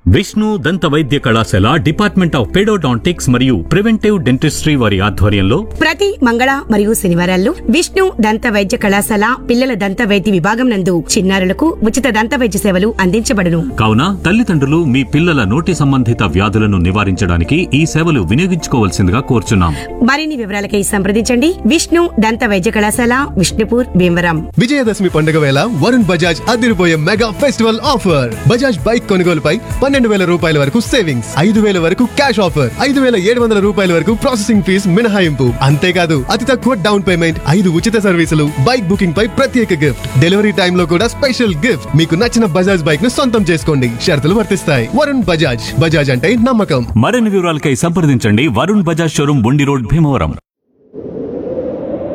విష్ణు దంత వైద్య కళాశాల డిపార్ట్మెంట్ ఆఫ్ పెడోడాంటిక్స్ మరియు ప్రివెంటివ్ డెంటిస్ట్రీ వారి ఆధ్వర్యంలో ప్రతి మంగళ మరియు శనివారాల్లో విష్ణు దంత వైద్య కళాశాల పిల్లల దంత వైద్య విభాగం నందు చిన్నారులకు ఉచిత దంత వైద్య సేవలు అందించబడును. కావున తల్లిదండ్రులు మీ పిల్లల నోటి సంబంధిత వ్యాధులను నివారించడానికి ఈ సేవలు వినియోగించుకోవాల్సిందిగా కోరుచున్నాం. మరిన్ని వివరాలకై సంప్రదించండి. విష్ణు దంత వైద్య కళాశాల, విష్ణుపూర్, భీమవరం. విజయదశమి పండుగ వేళ వరుణ్ బజాజ్ అదిరిపోయే mega festival offer. Bajaj bike కొనుగోలుపై 12,000 రూపాయల వరకు సేవింగ్స్, 5,000 వరకు క్యాష్ ఆఫర్, 5,700 రూపాయల వరకు ప్రాసెసింగ్ ఫీజు మినహాయింపు. అంతేకాదు అతి తక్కువ డౌన్ పేమెంట్, 5 ఉచిత సర్వీసులు, బైక్ బుకింగ్ పై ప్రత్యేక గిఫ్ట్, డెలివరీ టైమ్ లో కూడా స్పెషల్ గిఫ్ట్. మీకు నచ్చిన బజాజ్ బైక్ ను సొంతం చేసుకోండి. షరతులు వర్తిస్తాయి. వరుణ్ బజాజ్, బజాజ్ అంటే నమ్మకం. మరిన్ని వివరాలకై సంప్రదించండి. Varun Bajaj showroom, Bundi road, Bhimavaram.